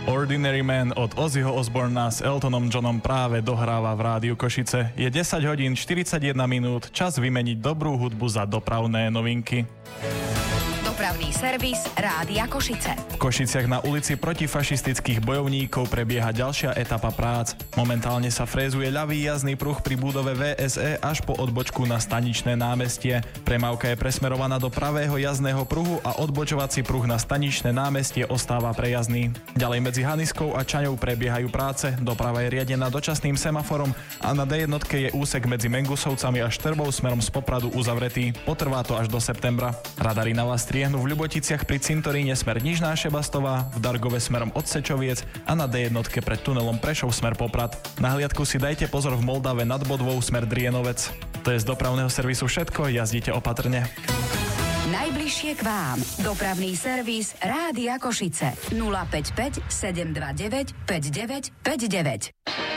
Ordinary Man od Ozzyho Osbourna s Eltonom Johnom práve dohráva v Rádiu Košice. Je 10 hodín 41 minút, čas vymeniť dobrú hudbu za dopravné novinky. Dopravný servis Rádia Košice. V Košiciach na ulici protifašistických bojovníkov prebieha ďalšia etapa prác. Momentálne sa frézuje ľavý jazdný pruh pri budove VSE až po odbočku na Staničné námestie. Premávka je presmerovaná do pravého jazdného pruhu a odbočovací pruh na Staničné námestie ostáva prejazdný. Ďalej medzi Haniskou a Čaňou prebiehajú práce, doprava je riadená dočasným semaforom a na D1 je úsek medzi Mengusovcami a Štrbou smerom z Popradu uzavretý. Potrvá to až do septembra. Radary na vás striehnú v Ľuboticiach pri cintoríne smer Nižná Šebastová, v Dargove smerom od Sečoviec a na D1 pred tunelom Prešov smer Poprad. Na hliadku si dajte pozor v Moldave nad Bodvou smer Drienovec. To je z dopravného servisu všetko, jazdite opatrne. Najbližšie k vám. Dopravný servis Rádia Košice. 055 729 5959.